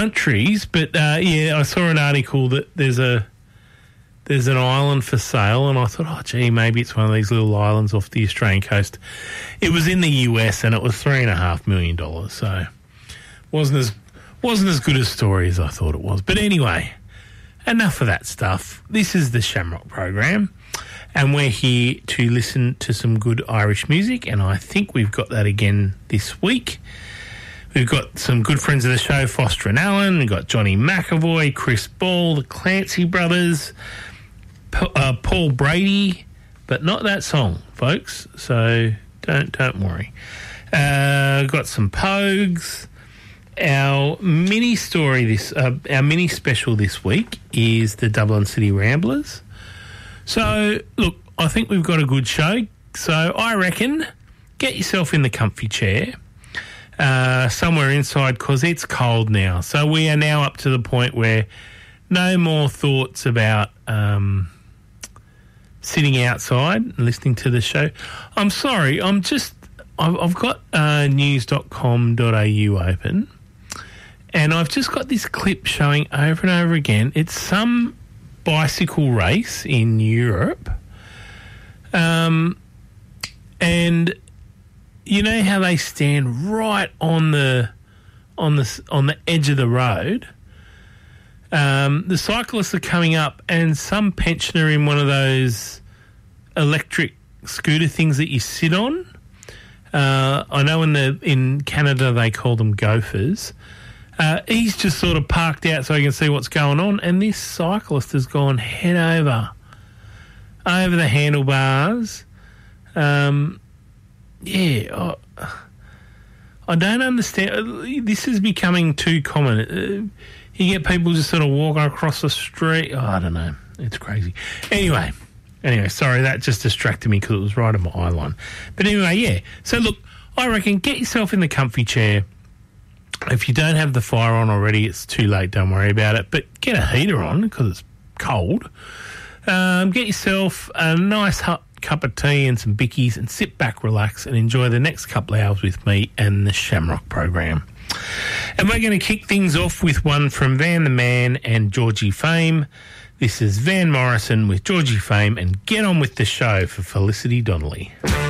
countries, but I saw an article that there's an island for sale, and I thought, oh gee, maybe it's one of these little islands off the Australian coast. It was in the US, and it was $3.5 million, so wasn't as good a story as I thought it was. But anyway, enough of that stuff. This is the Shamrock program, and we're here to listen to some good Irish music, and I think we've got that again this week. We've got some good friends of the show, Foster and Allen. We've got Johnny McAvoy, Chris Ball, the Clancy Brothers, Paul Brady, but not that song, folks. So don't worry. Got some Pogues. Our mini special this week is the Dublin City Ramblers. So look, I think we've got a good show. So I reckon get yourself in the comfy chair. Somewhere inside, because it's cold now. So we are now up to the point where no more thoughts about sitting outside and listening to the show. I'm sorry, I've got news.com.au open, and I've just got this clip showing over and over again. It's some bicycle race in Europe, and you know how they stand right on the edge of the road. The cyclists are coming up, and some pensioner in one of those electric scooter things that you sit on. I know in Canada they call them gophers. He's just sort of parked out so he can see what's going on, and this cyclist has gone head over the handlebars. I don't understand. This is becoming too common. You get people just sort of walking across the street. Oh, I don't know. It's crazy. Anyway, sorry, that just distracted me because it was right on my eye line. But anyway, yeah. So look, I reckon get yourself in the comfy chair. If you don't have the fire on already, it's too late. Don't worry about it. But get a heater on because it's cold. Get yourself a nice hot cup of tea and some bickies and sit back, relax, and enjoy the next couple of hours with me and the Shamrock program. And we're going to kick things off with one from Van the Man and Georgie Fame. This is Van Morrison with Georgie Fame, and get on with the show for Felicity Donnelly.